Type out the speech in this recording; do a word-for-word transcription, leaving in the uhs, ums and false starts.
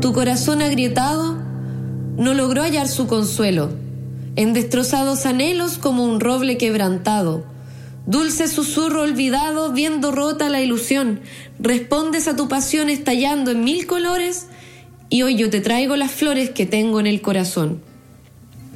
Tu corazón agrietado no logró hallar su consuelo, en destrozados anhelos como un roble quebrantado. Dulce susurro olvidado, viendo rota la ilusión, respondes a tu pasión estallando en mil colores, y hoy yo te traigo las flores que tengo en el corazón.